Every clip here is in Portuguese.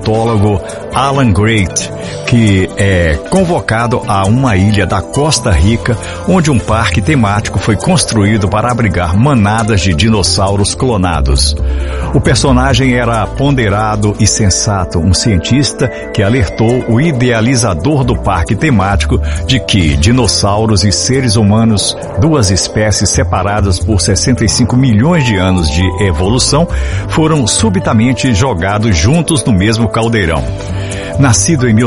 paleontólogo Alan Great, que é convocado a uma ilha da Costa Rica, onde um parque temático foi construído para abrigar manadas de dinossauros clonados. O personagem era ponderado e sensato, um cientista que alertou o idealizador do parque temático de que dinossauros e seres humanos, duas espécies separadas por 65 milhões de anos de evolução, foram subitamente jogados juntos no mesmo caldeirão. Nascido em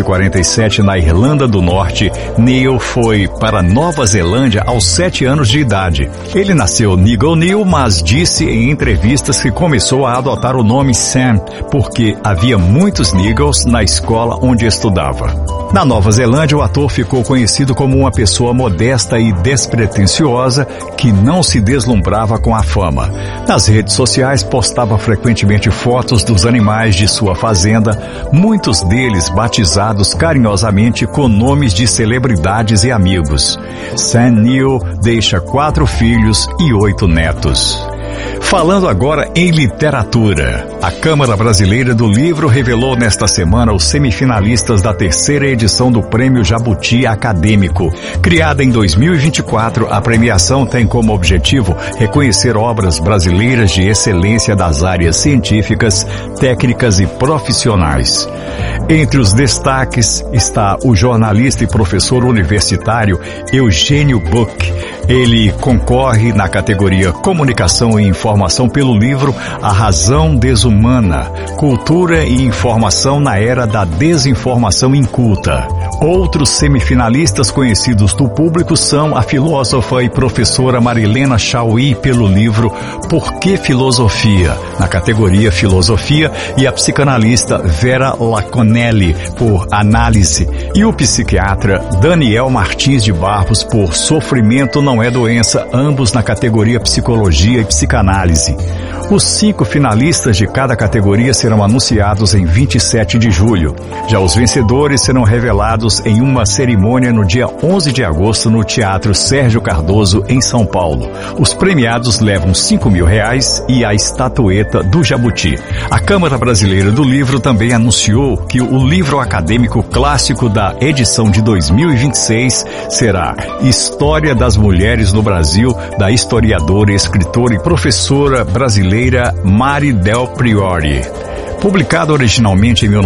1947 na Irlanda do Norte, Neil foi para Nova Zelândia aos 7 anos de idade. Ele nasceu Nigel Neil, mas disse em entrevistas que começou a adotar o nome Sam porque havia muitos Nigels na escola onde estudava. Na Nova Zelândia, o ator ficou conhecido como uma pessoa modesta e despretensiosa que não se deslumbrava com a fama. Nas redes sociais, postava frequentemente fotos dos animais de sua fazenda, muitos deles batizados carinhosamente com nomes de celebridades e amigos. Sam Neill deixa 4 filhos e 8 netos. Falando agora em literatura, a Câmara Brasileira do Livro revelou nesta semana os semifinalistas da 3ª edição do Prêmio Jabuti Acadêmico. Criada em 2024, a premiação tem como objetivo reconhecer obras brasileiras de excelência das áreas científicas, técnicas e profissionais. Entre os destaques está o jornalista e professor universitário Eugênio Buck. Ele concorre na categoria Comunicação e Informação pelo livro A Razão Desumana, Cultura e Informação na Era da Desinformação Inculta. Outros semifinalistas conhecidos do público são a filósofa e professora Marilena Chauí pelo livro Por que Filosofia, na categoria Filosofia, e a psicanalista Vera Laconelli por Análise, e o psiquiatra Daniel Martins de Barros por Sofrimento Não é Doença, ambos na categoria Psicologia e Psicanálise. Os 5 finalistas de cada categoria serão anunciados em 27 de julho. Já os vencedores serão revelados em uma cerimônia no dia 11 de agosto no Teatro Sérgio Cardoso, em São Paulo. Os premiados levam R$5.000 e a estatueta do Jabuti. A Câmara Brasileira do Livro também anunciou que o livro acadêmico clássico da edição de 2026 será História das Mulheres no Brasil, da historiadora, escritora e professora brasileira Mari Del Priori. Publicado originalmente em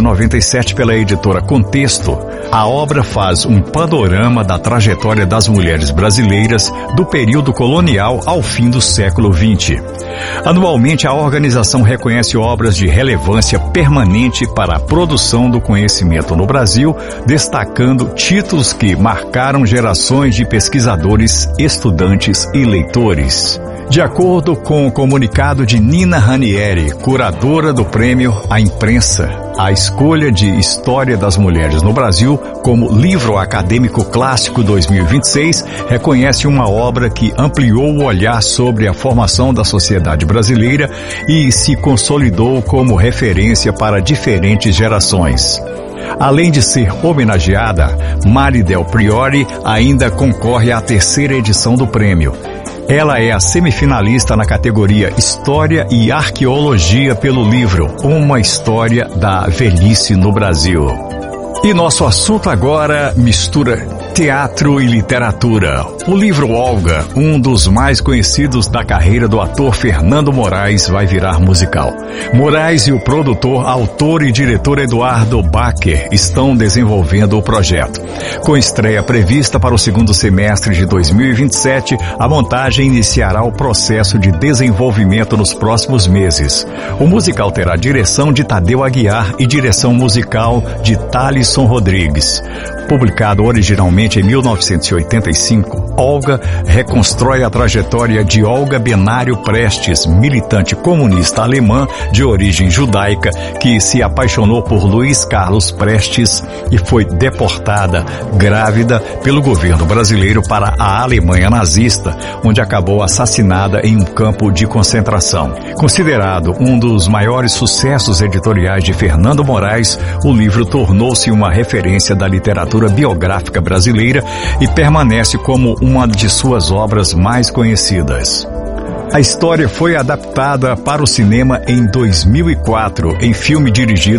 1997 pela editora Contexto, a obra faz um panorama da trajetória das mulheres brasileiras do período colonial ao fim do século XX. Anualmente, a organização reconhece obras de relevância permanente para a produção do conhecimento no Brasil, destacando títulos que marcaram gerações de pesquisadores, estudantes e leitores. De acordo com o comunicado de Nina Ranieri, curadora do prêmio A Imprensa, a escolha de História das Mulheres no Brasil como livro acadêmico clássico 2026 reconhece uma obra que ampliou o olhar sobre a formação da sociedade brasileira e se consolidou como referência para diferentes gerações. Além de ser homenageada, Mari Del Priori ainda concorre à 3ª edição do prêmio. Ela é a semifinalista na categoria História e Arqueologia pelo livro Uma História da Velhice no Brasil. E nosso assunto agora mistura teatro e literatura. O livro Olga, um dos mais conhecidos da carreira do ator Fernando Moraes, vai virar musical. Moraes e o produtor, autor e diretor Eduardo Bacher estão desenvolvendo o projeto. Com estreia prevista para o 2º semestre de 2027, a montagem iniciará o processo de desenvolvimento nos próximos meses. O musical terá direção de Tadeu Aguiar e direção musical de Thalisson Rodrigues. Publicado originalmente em 1985, Olga reconstrói a trajetória de Olga Benário Prestes, militante comunista alemã de origem judaica que se apaixonou por Luiz Carlos Prestes e foi deportada, grávida, pelo governo brasileiro para a Alemanha nazista, onde acabou assassinada em um campo de concentração. Considerado um dos maiores sucessos editoriais de Fernando Moraes, o livro tornou-se uma referência da literatura biográfica brasileira e permanece como uma de suas obras mais conhecidas. A história foi adaptada para o cinema em 2004, em filme dirigido